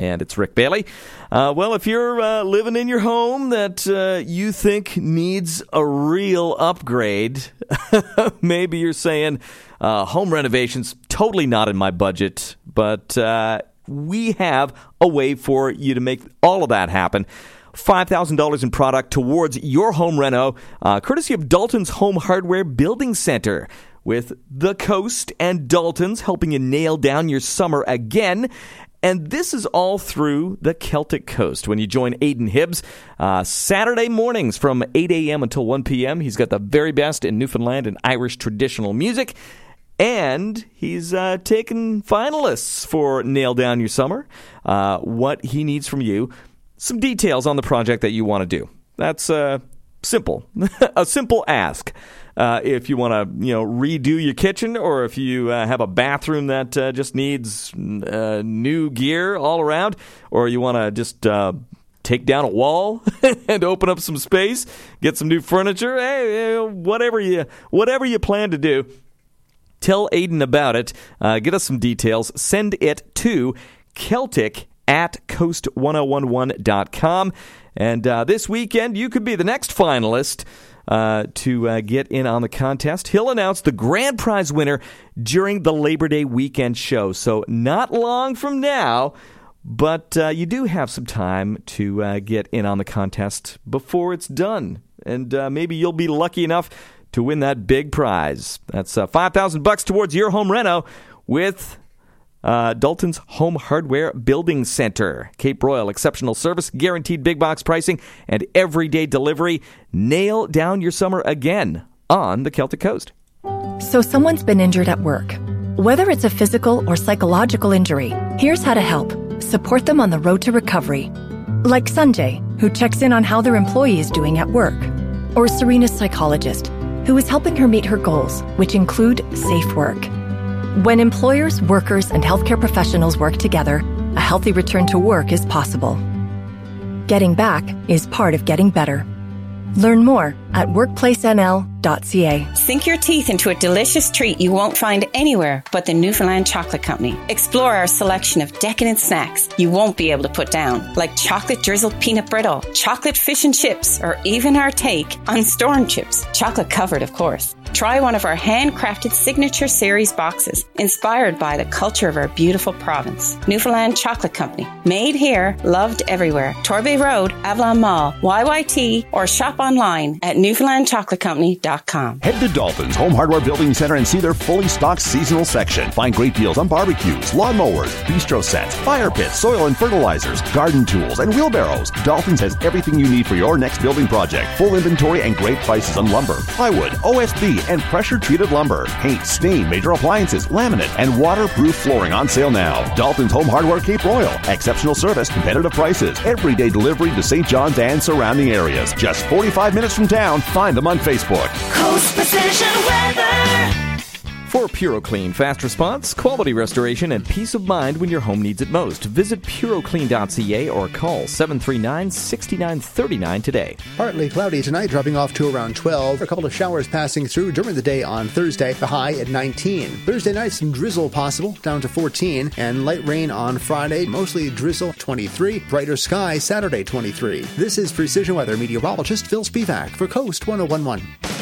And it's Rick Bailey. Well, if you're living in your home that you think needs a real upgrade, maybe you're saying home renovations, totally not in my budget, but we have a way for you to make all of that happen. $5,000 in product towards your home reno, courtesy of Dalton's Home Hardware Building Center. With The Coast and Dalton's helping you nail down your summer again. And this is all through the Celtic Coast. When you join Aidan Hibbs, Saturday mornings from 8 a.m. until 1 p.m., he's got the very best in Newfoundland and Irish traditional music. And he's taken finalists for Nail Down Your Summer. What he needs from you, some details on the project that you want to do. That's simple, a simple ask. If you want to, redo your kitchen, or if you have a bathroom that just needs new gear all around, or you want to just take down a wall and open up some space, get some new furniture, hey, whatever you plan to do, tell Aidan about it. Get us some details. Send it to Celtic@coast1011.com. And this weekend, you could be the next finalist to get in on the contest. He'll announce the grand prize winner during the Labor Day weekend show. So not long from now, but you do have some time to get in on the contest before it's done. And maybe you'll be lucky enough to win that big prize. That's $5,000 towards your home reno with Dalton's Home Hardware Building Center. Cape Royal, exceptional service, guaranteed big box pricing, and everyday delivery. Nail down your summer again on the Celtic Coast. So someone's been injured at work. Whether it's a physical or psychological injury, here's how to help. Support them on the road to recovery. Like Sanjay, who checks in on how their employee is doing at work. Or Serena's psychologist, who is helping her meet her goals, which include safe work. When employers, workers, and healthcare professionals work together, a healthy return to work is possible. Getting back is part of getting better. Learn more at workplacenl.ca. Sink your teeth into a delicious treat you won't find anywhere but the Newfoundland Chocolate Company. Explore our selection of decadent snacks you won't be able to put down, like chocolate drizzled peanut brittle, chocolate fish and chips, or even our take on storm chips, chocolate covered, of course. Try one of our handcrafted signature series boxes, inspired by the culture of our beautiful province. Newfoundland Chocolate Company. Made here, loved everywhere. Torbay Road, Avalon Mall, YYT, or shop online at newfoundlandchocolatecompany.com. Head to Dalton's Home Hardware Building Center and see their fully stocked seasonal section. Find great deals on barbecues, lawnmowers, bistro sets, fire pits, soil and fertilizers, garden tools, and wheelbarrows. Dalton's has everything you need for your next building project. Full inventory and great prices on lumber, plywood, OSB, and pressure-treated lumber. Paint, stain, major appliances, laminate, and waterproof flooring on sale now. Dalton's Home Hardware Cape Royal. Exceptional service, competitive prices, everyday delivery to St. John's and surrounding areas. Just 45 minutes from town. Find them on Facebook. Coast Precision Weather. For PuroClean, fast response, quality restoration, and peace of mind when your home needs it most. Visit PuroClean.ca or call 739-6939 today. Partly cloudy tonight, dropping off to around 12. A couple of showers passing through during the day on Thursday, the high at 19. Thursday night, some drizzle possible, down to 14. And light rain on Friday, mostly drizzle, 23. Brighter sky Saturday, 23. This is Precision Weather meteorologist Phil Spivak for Coast 1011.